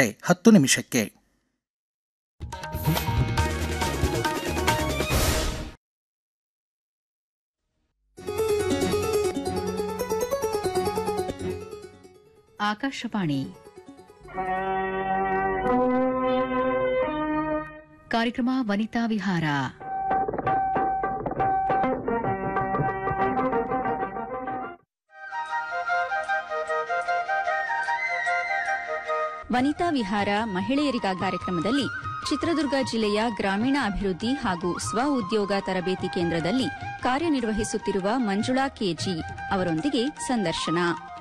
7:10 ಆಕಾಶವಾಣಿ ಕಾರ್ಯಕ್ರಮ ವನಿತಾ ವಿಹಾರ. ವನಿತಾ ವಿಹಾರ ಮಹಿಳೆಯರಿಗಾಗಿ ಕಾರ್ಯಕ್ರಮದಲ್ಲಿ ಚಿತ್ರದುರ್ಗ ಜಿಲ್ಲೆಯ ಗ್ರಾಮೀಣ ಅಭಿವೃದ್ಧಿ ಹಾಗೂ ಸ್ವ ಉದ್ಯೋಗ ತರಬೇತಿ ಕೇಂದ್ರದಲ್ಲಿ ಕಾರ್ಯನಿರ್ವಹಿಸುತ್ತಿರುವ ಮಂಜುಳಾ ಕೆಜಿ ಅವರೊಂದಿಗೆ ಸಂದರ್ಶನ.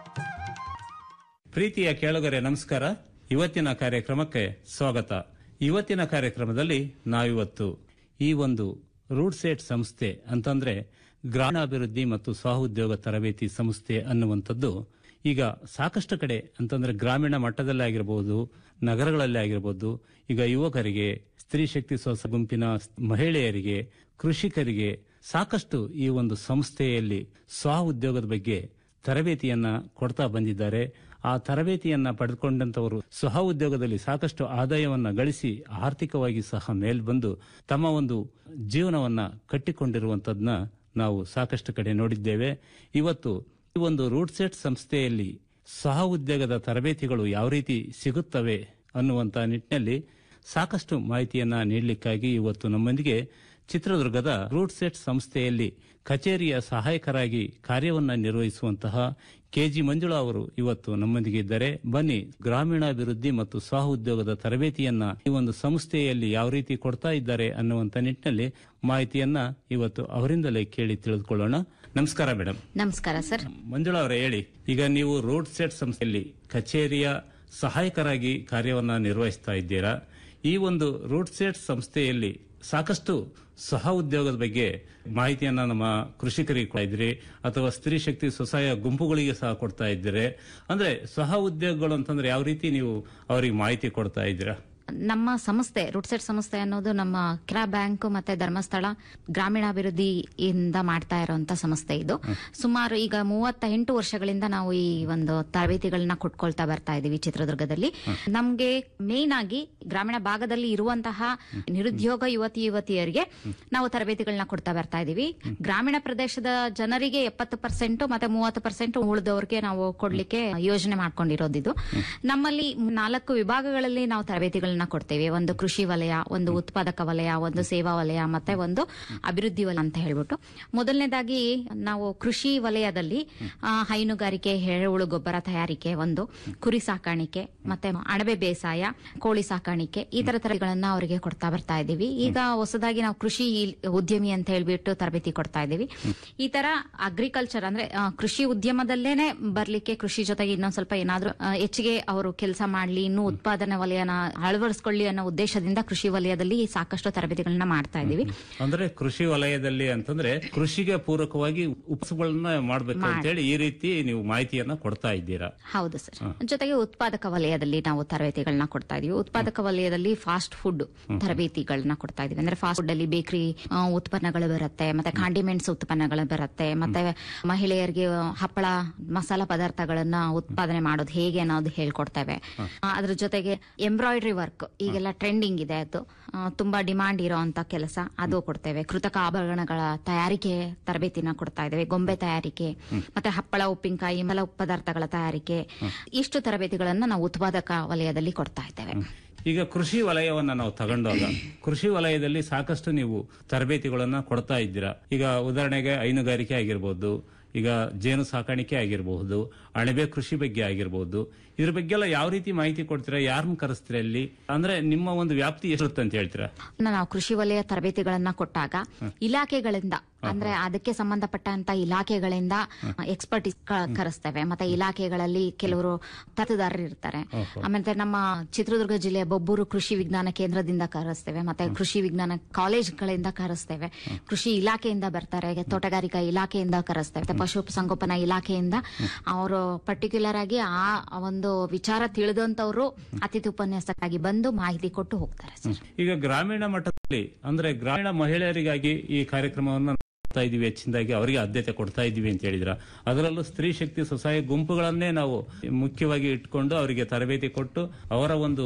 ಪ್ರೀತಿಯ ಕೇಳುಗರೆ ನಮಸ್ಕಾರ. ಇವತ್ತಿನ ಕಾರ್ಯಕ್ರಮಕ್ಕೆ ಸ್ವಾಗತ. ಇವತ್ತಿನ ಕಾರ್ಯಕ್ರಮದಲ್ಲಿ ನಾವಿವತ್ತು ಈ ಒಂದು ರೂಟ್ ಸೆಟ್ ಸಂಸ್ಥೆ ಅಂತಂದ್ರೆ ಗ್ರಾಮೀಣಾಭಿವೃದ್ಧಿ ಮತ್ತು ಸ್ವಉದ್ಯೋಗ ತರಬೇತಿ ಸಂಸ್ಥೆ ಅನ್ನುವಂಥದ್ದು ಈಗ ಸಾಕಷ್ಟು ಕಡೆ ಅಂತಂದ್ರೆ ಗ್ರಾಮೀಣ ಮಟ್ಟದಲ್ಲೇ ಆಗಿರಬಹುದು, ನಗರಗಳಲ್ಲೇ ಆಗಿರಬಹುದು, ಈಗ ಯುವಕರಿಗೆ, ಸ್ತ್ರೀ ಶಕ್ತಿ ಸ್ವಸಹಾಯ ಗುಂಪಿನ ಮಹಿಳೆಯರಿಗೆ, ಕೃಷಿಕರಿಗೆ ಸಾಕಷ್ಟು ಈ ಒಂದು ಸಂಸ್ಥೆಯಲ್ಲಿ ಸ್ವ ಉದ್ಯೋಗದ ಬಗ್ಗೆ ತರಬೇತಿಯನ್ನ ಕೊಡ್ತಾ ಬಂದಿದ್ದಾರೆ. ಆ ತರಬೇತಿಯನ್ನ ಪಡೆದುಕೊಂಡಂತವರು ಸ್ವ ಉದ್ಯೋಗದಲ್ಲಿ ಸಾಕಷ್ಟು ಆದಾಯವನ್ನ ಗಳಿಸಿ ಆರ್ಥಿಕವಾಗಿ ಸಹ ಮೇಲ್ಬಂದು ತಮ್ಮ ಒಂದು ಜೀವನವನ್ನ ಕಟ್ಟಿಕೊಂಡಿರುವಂತದನ್ನ ನಾವು ಸಾಕಷ್ಟು ಕಡೆ ನೋಡಿದ್ದೇವೆ. ಇವತ್ತು ಈ ಒಂದು ರೂಟ್ ಸೆಟ್ ಸಂಸ್ಥೆಯಲ್ಲಿ ಸಹ ಉದ್ಯೋಗದ ತರಬೇತಿಗಳು ಯಾವ ರೀತಿ ಸಿಗುತ್ತವೆ ಅನ್ನುವಂತ ನಿಟ್ಟಿನಲ್ಲಿ ಸಾಕಷ್ಟು ಮಾಹಿತಿಯನ್ನ ನೀಡಲಿಕ್ಕಾಗಿ ಇವತ್ತು ನಮ್ಮೊಂದಿಗೆ ಚಿತ್ರದುರ್ಗದ ರೂಟ್ ಸೆಟ್ ಸಂಸ್ಥೆಯಲ್ಲಿ ಕಚೇರಿಯ ಸಹಾಯಕರಾಗಿ ಕಾರ್ಯವನ್ನ ನಿರ್ವಹಿಸುವಂತಹ ಕೆಜಿ ಮಂಜುಳಾ ಅವರು ಇವತ್ತು ನಮ್ಮೊಂದಿಗೆ ಇದ್ದಾರೆ. ಬನ್ನಿ, ಗ್ರಾಮೀಣಾಭಿವೃದ್ಧಿ ಮತ್ತು ಸ್ವ ಉದ್ಯೋಗದ ತರಬೇತಿಯನ್ನ ಈ ಒಂದು ಸಂಸ್ಥೆಯಲ್ಲಿ ಯಾವ ರೀತಿ ಕೊಡ್ತಾ ಇದ್ದಾರೆ ಅನ್ನುವಂತ ನಿಟ್ಟಿನಲ್ಲಿ ಮಾಹಿತಿಯನ್ನ ಇವತ್ತು ಅವರಿಂದಲೇ ಕೇಳಿ ತಿಳಿದುಕೊಳ್ಳೋಣ. ನಮಸ್ಕಾರ ಮೇಡಮ್. ನಮಸ್ಕಾರ ಸರ್. ಮಂಜುಳಾ ಅವರೇ, ಹೇಳಿ, ಈಗ ನೀವು ರೂಟ್ ಸೆಟ್ ಸಂಸ್ಥೆಯಲ್ಲಿ ಕಚೇರಿಯ ಸಹಾಯಕರಾಗಿ ಕಾರ್ಯವನ್ನ ನಿರ್ವಹಿಸ್ತಾ ಇದ್ದೀರಾ. ಈ ಒಂದು ರೂಟ್ ಸೆಟ್ ಸಂಸ್ಥೆಯಲ್ಲಿ ಸಾಕಷ್ಟು ಸಹ ಉದ್ಯೋಗದ ಬಗ್ಗೆ ಮಾಹಿತಿಯನ್ನ ನಮ್ಮ ಕೃಷಿಕರಿಗೆ ಕೊಡ್ತಾ ಇದ್ರಿ ಅಥವಾ ಸ್ತ್ರೀ ಶಕ್ತಿ ಸ್ವಸಹಾಯ ಗುಂಪುಗಳಿಗೆ ಸಹ ಕೊಡ್ತಾ ಇದ್ದೀರಿ. ಅಂದ್ರೆ ಸಹ ಉದ್ಯೋಗಗಳು ಅಂತಂದ್ರೆ ಯಾವ ರೀತಿ ನೀವು ಅವರಿಗೆ ಮಾಹಿತಿ ಕೊಡ್ತಾ ಇದ್ದೀರಾ? ನಮ್ಮ ಸಂಸ್ಥೆ ರೂಟ್ ಸೆಟ್ ಸಂಸ್ಥೆ ಅನ್ನೋದು ನಮ್ಮ ಕೆನರಾ ಬ್ಯಾಂಕ್ ಮತ್ತೆ ಧರ್ಮಸ್ಥಳ ಗ್ರಾಮೀಣಾಭಿವೃದ್ಧಿಯಿಂದ ಮಾಡ್ತಾ ಇರುವಂತ ಸಂಸ್ಥೆ. ಇದು ಸುಮಾರು ಈಗ 38 ವರ್ಷಗಳಿಂದ ನಾವು ಈ ಒಂದು ತರಬೇತಿಗಳನ್ನ ಕೊಟ್ಕೊಳ್ತಾ ಬರ್ತಾ ಇದೀವಿ ಚಿತ್ರದುರ್ಗದಲ್ಲಿ. ನಮ್ಗೆ ಮೇನ್ ಆಗಿ ಗ್ರಾಮೀಣ ಭಾಗದಲ್ಲಿ ಇರುವಂತಹ ನಿರುದ್ಯೋಗ ಯುವತಿಯರಿಗೆ ನಾವು ತರಬೇತಿಗಳನ್ನ ಕೊಡ್ತಾ ಬರ್ತಾ ಇದೀವಿ. ಗ್ರಾಮೀಣ ಪ್ರದೇಶದ ಜನರಿಗೆ 70% ಮತ್ತೆ 30% ಉಳಿದವ್ರಿಗೆ ನಾವು ಕೊಡ್ಲಿಕ್ಕೆ ಯೋಜನೆ ಮಾಡ್ಕೊಂಡಿರೋದಿದು. ನಮ್ಮಲ್ಲಿ 4 ವಿಭಾಗಗಳಲ್ಲಿ ನಾವು ತರಬೇತಿಗಳನ್ನ ಕೊಡ್ತೇವೆ. ಒಂದು ಕೃಷಿ ವಲಯ, ಒಂದು ಉತ್ಪಾದಕ ವಲಯ, ಒಂದು ಸೇವಾ ವಲಯ, ಮತ್ತೆ ಒಂದು ಅಭಿವೃದ್ಧಿ ವಲಯ ಅಂತ ಹೇಳ್ಬಿಟ್ಟು. ಮೊದಲನೇದಾಗಿ ನಾವು ಕೃಷಿ ವಲಯದಲ್ಲಿ ಹೈನುಗಾರಿಕೆ, ಎರೆಹುಳು ಗೊಬ್ಬರ ತಯಾರಿಕೆ, ಒಂದು ಕುರಿ ಸಾಕಾಣಿಕೆ, ಮತ್ತೆ ಅಣಬೆ ಬೇಸಾಯ, ಕೋಳಿ ಸಾಕಾಣಿಕೆ, ಈ ತರಗಳನ್ನ ಅವರಿಗೆ ಕೊಡ್ತಾ ಬರ್ತಾ ಇದ್ದೀವಿ. ಈಗ ಹೊಸದಾಗಿ ನಾವು ಕೃಷಿ ಉದ್ಯಮಿ ಅಂತ ಹೇಳ್ಬಿಟ್ಟು ತರಬೇತಿ ಕೊಡ್ತಾ ಇದ್ದೀವಿ. ಈ ತರ ಅಗ್ರಿಕಲ್ಚರ್ ಅಂದ್ರೆ ಕೃಷಿ ಉದ್ಯಮದಲ್ಲೇನೆ ಬರ್ಲಿಕ್ಕೆ, ಕೃಷಿ ಜೊತೆಗೆ ಇನ್ನೊಂದ್ ಸ್ವಲ್ಪ ಏನಾದ್ರೂ ಹೆಚ್ಚಿಗೆ ಅವರು ಕೆಲಸ ಮಾಡ್ಲಿ, ಇನ್ನೂ ಉತ್ಪಾದನಾ ವಲಯನ ಅಳವಡಿಸಿಕೊಳ್ಳಿ ಅನ್ನೋ ಉದ್ದೇಶದಿಂದ ಕೃಷಿ ವಲಯದಲ್ಲಿ ಸಾಕಷ್ಟು ತರಬೇತಿಗಳನ್ನ ಮಾಡ್ತಾ ಇದೀವಿ. ಅಂದ್ರೆ ಕೃಷಿ ವಲಯದಲ್ಲಿ ಅಂತಂದ್ರೆ ಕೃಷಿಗೆ ಪೂರಕವಾಗಿ ಉಪಸಗಳನ್ನ ಮಾಡಬೇಕು ಅಂತ ಹೇಳಿ ಈ ರೀತಿ ನೀವು ಮಾಹಿತಿಯನ್ನ ಕೊಡ್ತಾ ಇದ್ದೀರಾ? ಹೌದು ಸರ್. ಜೊತೆಗೆ ಉತ್ಪಾದಕ ವಲಯದಲ್ಲಿ ನಾವು ತರಬೇತಿಗಳನ್ನ ಕೊಡ್ತಾ ಇದೀವಿ. ಉತ್ಪಾದಕ ವಲಯದಲ್ಲಿ ಫಾಸ್ಟ್ ಫುಡ್ ತರಬೇತಿಗಳನ್ನ ಕೊಡ್ತಾ ಇದೀವಿ. ಅಂದ್ರೆ ಫಾಸ್ಟ್ ಫುಡ್ ಅಲ್ಲಿ ಬೇಕರಿ ಉತ್ಪನ್ನಗಳು ಬರುತ್ತೆ, ಮತ್ತೆ ಕಾಂಡಿಮೆಂಟ್ಸ್ ಉತ್ಪನ್ನಗಳು ಬರುತ್ತೆ, ಮತ್ತೆ ಮಹಿಳೆಯರಿಗೆ ಹಪ್ಪಳ, ಮಸಾಲಾ ಪದಾರ್ಥಗಳನ್ನ ಉತ್ಪಾದನೆ ಮಾಡೋದು ಹೇಗೆ ಅನ್ನೋದು ಹೇಳ್ಕೊಡ್ತೇವೆ. ಅದ್ರ ಜೊತೆಗೆ ಎಂಬ್ರಾಯ್ಡ್ರಿ ವರ್ಕ್ ಈಗೆಲ್ಲ ಟ್ರೆಂಡಿಂಗ್ ಇದೆ, ಅದು ತುಂಬಾ ಡಿಮಾಂಡ್ ಇರೋಂತ ಕೆಲಸ, ಅದು ಕೊಡ್ತೇವೆ. ಕೃತಕ ಆಭರಣಗಳ ತಯಾರಿಕೆ ತರಬೇತಿನ ಕೊಡ್ತಾ ಇದ್ದೇವೆ. ಗೊಂಬೆ ತಯಾರಿಕೆ, ಮತ್ತೆ ಹಪ್ಪಳ, ಉಪ್ಪಿನಕಾಯಿ, ಮಲ ಪದಾರ್ಥಗಳ ತಯಾರಿಕೆ, ಇಷ್ಟು ತರಬೇತಿಗಳನ್ನ ನಾವು ಉತ್ಪಾದಕ ವಲಯದಲ್ಲಿ ಕೊಡ್ತಾ ಇದ್ದೇವೆ. ಈಗ ಕೃಷಿ ವಲಯವನ್ನ ನಾವು ತಗೊಂಡಾಗ ಕೃಷಿ ವಲಯದಲ್ಲಿ ಸಾಕಷ್ಟು ನೀವು ತರಬೇತಿಗಳನ್ನ ಕೊಡ್ತಾ ಇದ್ದೀರಾ. ಈಗ ಉದಾಹರಣೆಗೆ ಹೈನುಗಾರಿಕೆ ಆಗಿರ್ಬೋದು, ಈಗ ಜೇನು ಸಾಕಾಣಿಕೆ ಆಗಿರಬಹುದು, ಅಣಬೆ ಕೃಷಿ ಬಗ್ಗೆ ಆಗಿರಬಹುದು, ಇದ್ರ ಬಗ್ಗೆ ಎಲ್ಲ ಯಾವ ರೀತಿ ಮಾಹಿತಿ ಕೊಡ್ತೀರಾ? ಯಾರನ್ನ ಕರೆಸ್ತೀರಾ? ಅಲ್ಲಿ ಅಂದ್ರೆ ನಿಮ್ಮ ಒಂದು ವ್ಯಾಪ್ತಿ ಎಷ್ಟಿರುತ್ತೆ ಅಂತ ಹೇಳ್ತೀರಾ? ನಾವು ಕೃಷಿ ವಲಯ ತರಬೇತಿಗಳನ್ನ ಕೊಟ್ಟಾಗ ಇಲಾಖೆಗಳಿಂದ, ಅಂದ್ರೆ ಅದಕ್ಕೆ ಸಂಬಂಧಪಟ್ಟಂತ ಇಲಾಖೆಗಳಿಂದ ಎಕ್ಸ್ಪರ್ಟೀಸ್ ಕರೆಸ್ತೇವೆ. ಮತ್ತೆ ಇಲಾಖೆಗಳಲ್ಲಿ ಕೆಲವರು ತರಬೇತುದಾರರು ಇರ್ತಾರೆ. ಆಮೇಲೆ ನಮ್ಮ ಚಿತ್ರದುರ್ಗ ಜಿಲ್ಲೆಯ ಬೊಬ್ಬೂರು ಕೃಷಿ ವಿಜ್ಞಾನ ಕೇಂದ್ರದಿಂದ ಕರೆಸ್ತೇವೆ, ಮತ್ತೆ ಕೃಷಿ ವಿಜ್ಞಾನ ಕಾಲೇಜ್ಗಳಿಂದ ಕರೆಸ್ತೇವೆ. ಕೃಷಿ ಇಲಾಖೆಯಿಂದ ಬರ್ತಾರೆ, ತೋಟಗಾರಿಕಾ ಇಲಾಖೆಯಿಂದ ಕರೆಸ್ತೇವೆ, ಪಶು ಸಂಗೋಪನಾ ಇಲಾಖೆಯಿಂದ ಅವರು ಪರ್ಟಿಕ್ಯುಲರ್ ಆಗಿ ಆ ಒಂದು ವಿಚಾರ ತಿಳಿದಂತವರು ಅತಿಥಿ ಉಪನ್ಯಾಸಕ್ಕಾಗಿ ಬಂದು ಮಾಹಿತಿ ಕೊಟ್ಟು ಹೋಗ್ತಾರೆ. ಈಗ ಗ್ರಾಮೀಣ ಮಟ್ಟದಲ್ಲಿ ಅಂದ್ರೆ ಗ್ರಾಮೀಣ ಮಹಿಳೆಯರಿಗಾಗಿ ಈ ಕಾರ್ಯಕ್ರಮವನ್ನು ಇದೀವಿ, ಹೆಚ್ಚಿನದಾಗಿ ಅವರಿಗೆ ಆದ್ಯತೆ ಕೊಡ್ತಾ ಇದೀವಿ ಅಂತ ಹೇಳಿದ್ರ. ಅದರಲ್ಲೂ ಸ್ತ್ರೀ ಶಕ್ತಿ ಸ್ವಸಹಾಯ ಗುಂಪುಗಳನ್ನೇ ನಾವು ಮುಖ್ಯವಾಗಿ ಇಟ್ಕೊಂಡು ಅವರಿಗೆ ತರಬೇತಿ ಕೊಟ್ಟು ಅವರ ಒಂದು